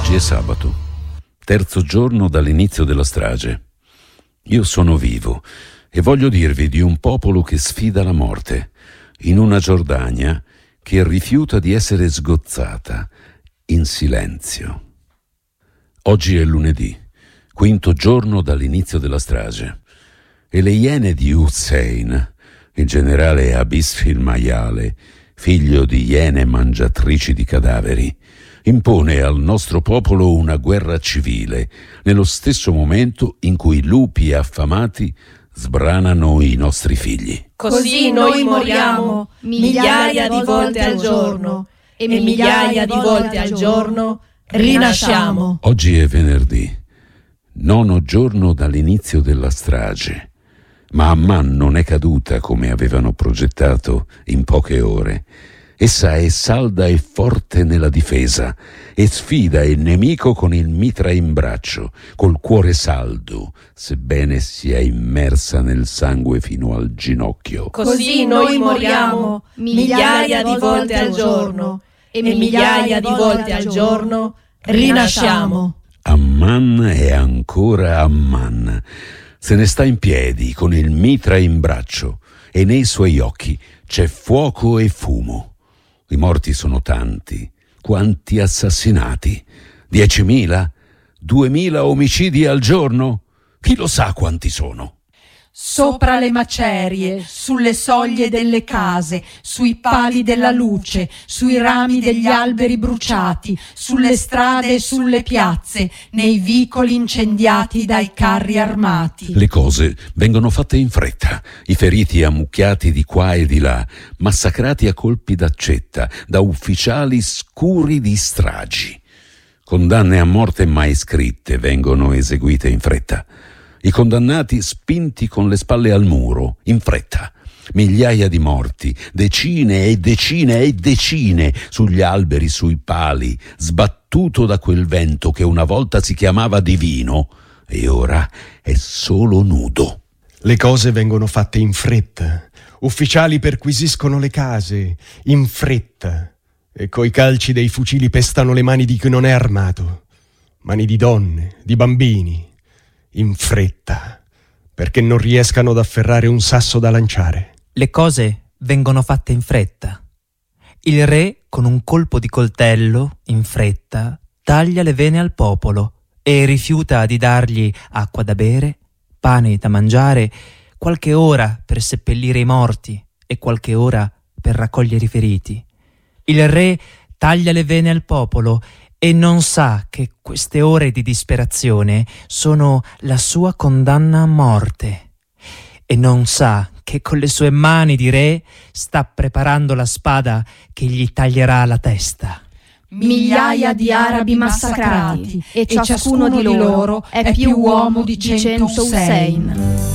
Oggi è sabato, terzo giorno dall'inizio della strage. Io sono vivo e voglio dirvi di un popolo che sfida la morte, in una Giordania che rifiuta di essere sgozzata, in silenzio. Oggi è lunedì, quinto giorno dall'inizio della strage, e le iene di Hussein, il generale Abisfi il maiale, figlio di iene mangiatrici di cadaveri, impone al nostro popolo una guerra civile, nello stesso momento in cui lupi affamati sbranano i nostri figli. Così noi moriamo migliaia di volte al giorno e migliaia di volte al giorno rinasciamo. Oggi è venerdì, nono giorno dall'inizio della strage, ma Amman non è caduta come avevano progettato in poche ore. Essa è salda e forte nella difesa e sfida il nemico con il mitra in braccio, col cuore saldo, sebbene sia immersa nel sangue fino al ginocchio. Così noi moriamo migliaia di volte al giorno e migliaia di volte al giorno rinasciamo. Amman è ancora Amman. Se ne sta in piedi con il mitra in braccio e nei suoi occhi c'è fuoco e fumo. I morti sono tanti. Quanti assassinati? 10.000? 2.000 omicidi al giorno? Chi lo sa quanti sono? Sopra le macerie, sulle soglie delle case, sui pali della luce, sui rami degli alberi bruciati, sulle strade e sulle piazze, nei vicoli incendiati dai carri armati. Le cose vengono fatte in fretta, i feriti ammucchiati di qua e di là, massacrati a colpi d'accetta da ufficiali scuri di stragi. Condanne a morte mai scritte vengono eseguite in fretta. I condannati spinti con le spalle al muro, in fretta. Migliaia di morti, decine e decine e decine sugli alberi, sui pali, sbattuto da quel vento che una volta si chiamava divino e ora è solo nudo. Le cose vengono fatte in fretta. Ufficiali perquisiscono le case, in fretta. E coi calci dei fucili pestano le mani di chi non è armato. Mani di donne, di bambini. In fretta, perché non riescano ad afferrare un sasso da lanciare. Le cose vengono fatte in fretta. Il re, con un colpo di coltello, in fretta, taglia le vene al popolo e rifiuta di dargli acqua da bere, pane da mangiare, qualche ora per seppellire i morti e qualche ora per raccogliere i feriti. Il re taglia le vene al popolo e non sa che queste ore di disperazione sono la sua condanna a morte. E non sa che con le sue mani di re sta preparando la spada che gli taglierà la testa. Migliaia di arabi massacrati e ciascuno di loro è più uomo di 100 Hussein.